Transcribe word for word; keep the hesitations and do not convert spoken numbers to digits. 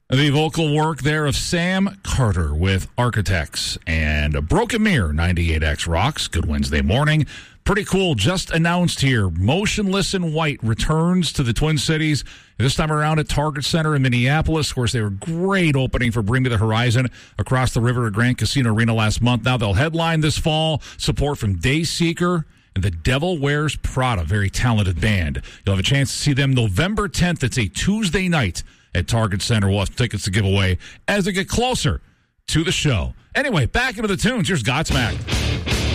The vocal work there of Sam Carter with Architects and Broken Mirror, ninety-eight X Rocks. Good Wednesday morning. Pretty cool. Just announced here, Motionless in White returns to the Twin Cities. This time around at Target Center in Minneapolis. Of course, they were great opening for Bring Me the Horizon across the river at Grand Casino Arena last month. Now they'll headline this fall. Support from Dayseeker and The Devil Wears Prada. Very talented band. You'll have a chance to see them November tenth. It's a Tuesday night at Target Center. We'll have tickets to give away as they get closer to the show. Anyway, back into the tunes. Here's Godsmack.